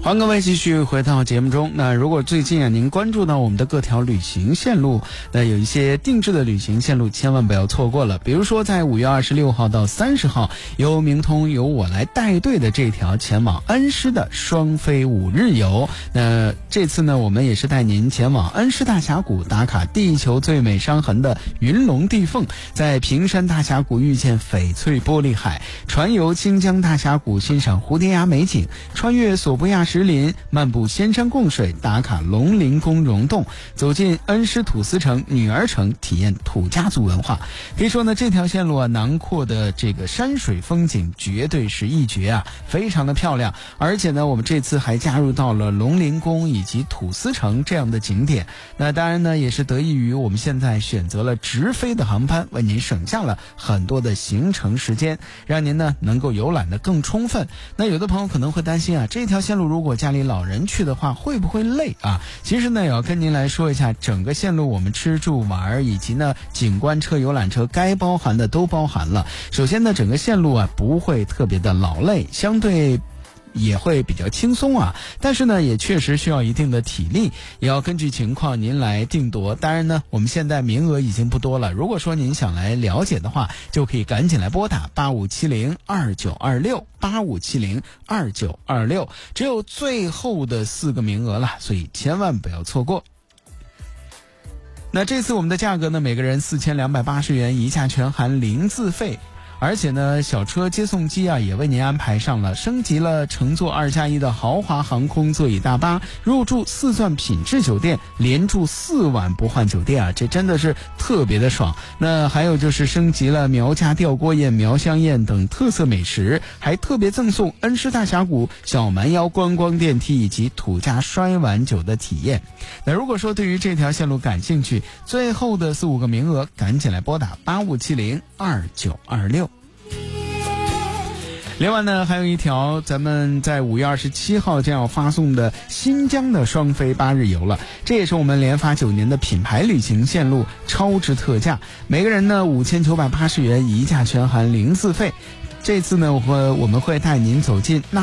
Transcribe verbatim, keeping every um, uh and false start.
欢迎各位继续回到节目中。那如果最近啊您关注到我们的各条旅行线路，那有一些定制的旅行线路千万不要错过了。比如说在五月二十六号到三十号，由明通由我来带队的这条前往恩施的双飞五日游。那这次呢，我们也是带您前往恩施大峡谷，打卡地球最美伤痕的云龙地凤，在平山大峡谷遇见翡翠玻璃海，船游清江大峡谷欣赏蝴蝶崖美景，穿越索布亚石林，漫步仙山贡水，打卡龙陵宫溶洞，走进恩施土司城女儿城，体验土家族文化。可以说呢，这条线路啊，囊括的这个山水风景绝对是一绝啊，非常的漂亮。而且呢，我们这次还加入到了龙陵宫以及土司城这样的景点。那当然呢，也是得益于我们现在选择了直飞的航班，为您省下了很多的行程时间，让您呢能够游览的更充分。那有的朋友可能会担心啊，这条线路如果家里老人去的话会不会累啊？其实呢也要跟您来说一下，整个线路我们吃住玩以及呢景观车游览车该包含的都包含了。首先呢，整个线路啊不会特别的劳累，相对也会比较轻松啊，但是呢也确实需要一定的体力，也要根据情况您来定夺。当然呢，我们现在名额已经不多了，如果说您想来了解的话，就可以赶紧来拨打八五七零二九二六八五七零二九二六，只有最后的四个名额了，所以千万不要错过。那这次我们的价格呢，每个人四千两百八十元，一价全含零自费。而且呢，小车接送机啊也为您安排上了，升级了乘坐二加一的豪华航空座椅大巴，入住四钻品质酒店，连住四晚不换酒店啊，这真的是特别的爽。那还有就是升级了苗家吊锅宴、苗香宴等特色美食，还特别赠送恩施大峡谷小蛮腰观光电梯以及土家摔碗酒的体验。那如果说对于这条线路感兴趣，最后的四五个名额，赶紧来拨打八五七零二九二六。另外呢，还有一条咱们在五月二十七号将要发送的新疆的双飞八日游了，这也是我们连发九年的品牌旅行线路，超值特价，每个人呢五千九百八十元，一价全含零自费。这次呢，我我们会带您走进那